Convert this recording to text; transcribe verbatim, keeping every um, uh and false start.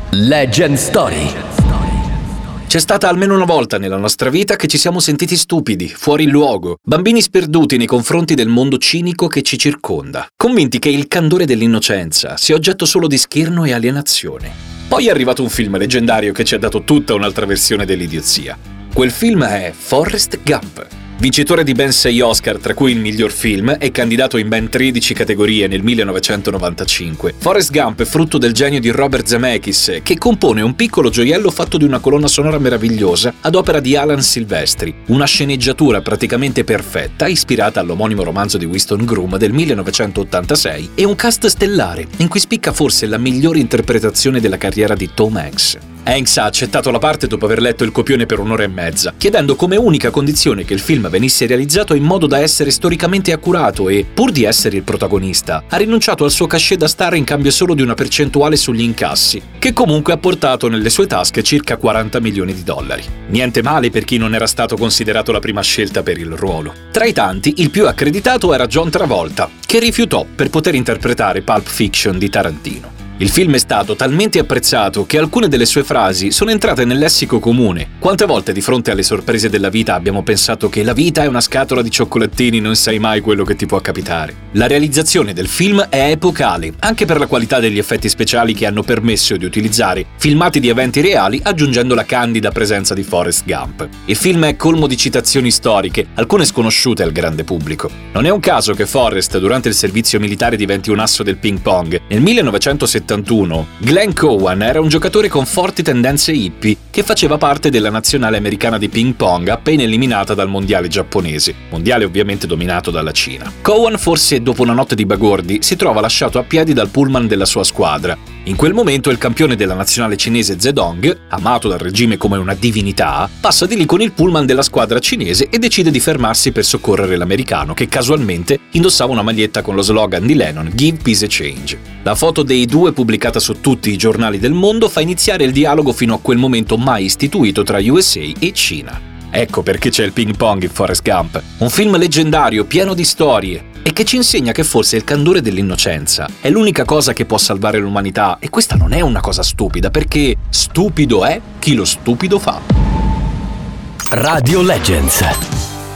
Legend Story. C'è stata almeno una volta nella nostra vita che ci siamo sentiti stupidi, fuori luogo, bambini sperduti nei confronti del mondo cinico che ci circonda, convinti che il candore dell'innocenza sia oggetto solo di scherno e alienazione. Poi è arrivato un film leggendario che ci ha dato tutta un'altra versione dell'idiozia. Quel film è Forrest Gump. Vincitore di ben sei Oscar, tra cui il miglior film, e candidato in ben tredici categorie nel millenovecentonovantacinque, Forrest Gump è frutto del genio di Robert Zemeckis, che compone un piccolo gioiello fatto di una colonna sonora meravigliosa ad opera di Alan Silvestri, una sceneggiatura praticamente perfetta ispirata all'omonimo romanzo di Winston Groom del millenovecentottantasei e un cast stellare in cui spicca forse la migliore interpretazione della carriera di Tom Hanks. Hanks ha accettato la parte dopo aver letto il copione per un'ora e mezza, chiedendo come unica condizione che il film venisse realizzato in modo da essere storicamente accurato e, pur di essere il protagonista, ha rinunciato al suo cachet da star in cambio solo di una percentuale sugli incassi, che comunque ha portato nelle sue tasche circa quaranta milioni di dollari. Niente male per chi non era stato considerato la prima scelta per il ruolo. Tra i tanti, il più accreditato era John Travolta, che rifiutò per poter interpretare Pulp Fiction di Tarantino. Il film è stato talmente apprezzato che alcune delle sue frasi sono entrate nel lessico comune. Quante volte di fronte alle sorprese della vita abbiamo pensato che la vita è una scatola di cioccolatini, non sai mai quello che ti può capitare. La realizzazione del film è epocale, anche per la qualità degli effetti speciali che hanno permesso di utilizzare filmati di eventi reali aggiungendo la candida presenza di Forrest Gump. Il film è colmo di citazioni storiche, alcune sconosciute al grande pubblico. Non è un caso che Forrest durante il servizio militare diventi un asso del ping pong. Nel millenovecentosettantuno Glenn Cowan era un giocatore con forti tendenze hippie che faceva parte della nazionale americana di ping pong appena eliminata dal mondiale giapponese, mondiale ovviamente dominato dalla Cina. Cowan, forse dopo una notte di bagordi, si trova lasciato a piedi dal pullman della sua squadra. In quel momento il campione della nazionale cinese Zedong, amato dal regime come una divinità, passa di lì con il pullman della squadra cinese e decide di fermarsi per soccorrere l'americano che casualmente indossava una maglietta con lo slogan di Lennon "Give peace a change". La foto dei due, pubblicata su tutti i giornali del mondo, fa iniziare il dialogo fino a quel momento mai istituito tra U S A e Cina. Ecco perché c'è il ping pong in Forrest Gump, un film leggendario pieno di storie e che ci insegna che forse il candore dell'innocenza è l'unica cosa che può salvare l'umanità, e questa non è una cosa stupida, perché stupido è chi lo stupido fa. Radio Legends.